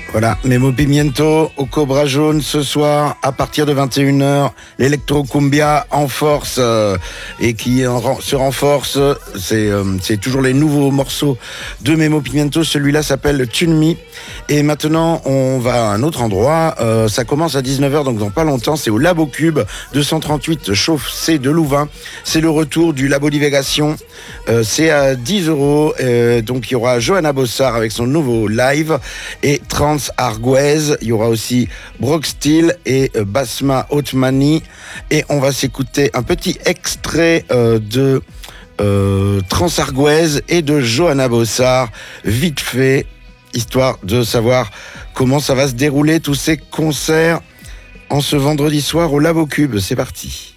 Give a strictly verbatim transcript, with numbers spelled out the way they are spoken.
Voilà, Memo Pimiento au Cobra Jaune ce soir à partir de vingt et une heures. L'électro cumbia en force euh, et qui en, se renforce. C'est, euh, c'est toujours les nouveaux morceaux de Memo Pimiento. Celui-là s'appelle Tune Me. Et maintenant, on va à un autre endroit. Euh, ça commence à dix-neuf heures, donc dans pas longtemps. C'est au Labo Cube, deux cent trente-huit Chaussée de Louvain. C'est le retour du Labo Divagation. Euh, c'est à dix euros. Euh, donc il y aura Johanna Bossard avec son nouveau live et Trans Arguez. Il y aura aussi Brock Steele et euh, Basma Otmani. Et on va s'écouter un petit extrait euh, de euh, Trans Arguez et de Johanna Bossard, vite fait, histoire de savoir comment ça va se dérouler tous ces concerts en ce vendredi soir au Labo Cube. C'est parti.